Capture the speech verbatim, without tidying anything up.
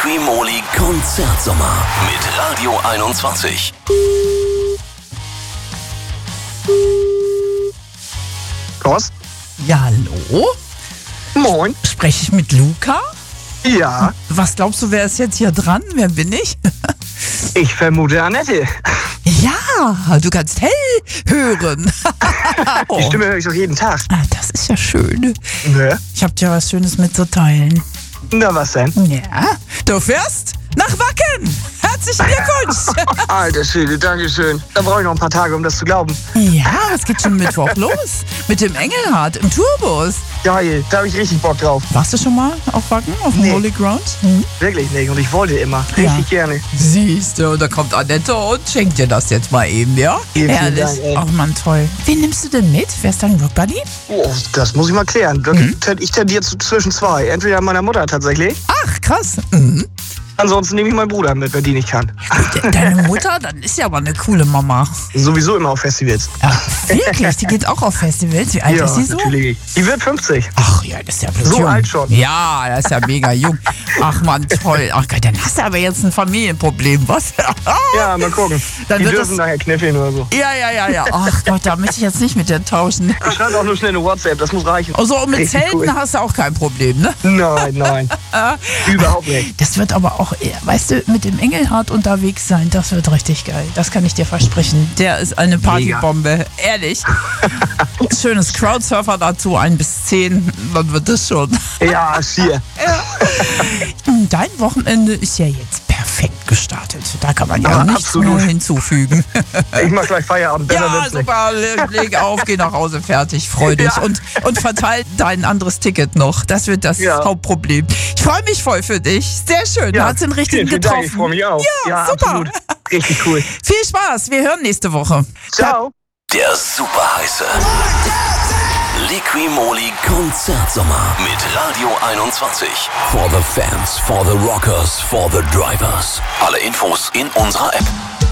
Liqui-Moly Konzertsommer mit Radio einundzwanzig. Kost? Ja, hallo? Moin. Spreche ich mit Luca? Ja, Was glaubst du, wer ist jetzt hier dran? Wer bin ich? ich vermute Annette. Ja, du kannst hell hören. Die Stimme höre ich doch jeden Tag. Ah, das ist ja schön. Ne? Ich hab dir was Schönes mitzuteilen. Na, was denn? Ja, du fährst nach Wacken. Herzlichen Glückwunsch. Alter Schwede, Dankeschön. Da brauche ich noch ein paar Tage, um das zu glauben. Ja, es geht schon Mittwoch los. Mit dem Engelhardt im Tourbus. Geil, da habe ich richtig Bock drauf. Warst du schon mal auf Wacken, auf dem Nee. Holy Ground? Hm? Wirklich nicht. Und ich wollte immer. Richtig Ja. gerne. Siehst du, und da kommt Annette und schenkt dir das jetzt mal eben, ja? Vielen, vielen Ehrlich. Dank, ey. Ach man, toll. Wen nimmst du denn mit? Wer ist dein Rockbuddy? Oh, das muss ich mal klären. Da- Ich tendiere zu- zwischen zwei. Entweder meiner Mutter tatsächlich. Ach, krass. Mhm. Ansonsten nehme ich meinen Bruder mit, wenn die nicht kann. De- Deine Mutter, dann ist ja aber eine coole Mama. Sowieso immer auf Festivals. Ja, wirklich, die geht auch auf Festivals. Wie alt ja, ist sie so? natürlich. Die wird fünfzig. Ach ja, das ist ja bloß So jung. alt schon. Ja, das ist ja mega jung. Ach man, toll. Ach Gott, dann hast du aber jetzt ein Familienproblem, was? Ja, mal gucken. Dann die wird dürfen das- nachher kniffeln oder so. Ja, ja, ja, ja. Ach Gott, da möchte ich jetzt nicht mit dir tauschen. Ich schreibe auch nur schnell eine WhatsApp, das muss reichen. Also und mit Richtig Zelten cool. hast du auch kein Problem, ne? Nein, nein. Überhaupt nicht. Das wird aber auch, eher, weißt du, mit dem Engelhardt unterwegs sein, das wird richtig geil. Das kann ich dir versprechen. Der ist eine Partybombe, ehrlich. Schönes Crowdsurfer dazu, ein bis zehn, dann wird das schon. Ja, schier. Dein Wochenende ist ja jetzt perfekt gestartet. Da kann man ja Aber nichts absolut. mehr hinzufügen. Ich mach gleich Feierabend. Besser Ja, wird's nicht. super, leg, leg auf, geh nach Hause, fertig, freu dich. Ja. Und, und verteil dein anderes Ticket noch. Das wird das Ja. Hauptproblem. Ich freue mich voll für dich. Sehr schön, du hast den richtigen vielen, vielen Dank, getroffen. ich freue mich auch. Ja, super. Absolut. Richtig cool. Viel Spaß, wir hören nächste Woche. Ciao. Der super heiße Liqui-Moly Konzertsommer mit Radio einundzwanzig. For the fans, for the rockers, for the drivers. Alle Infos in unserer App.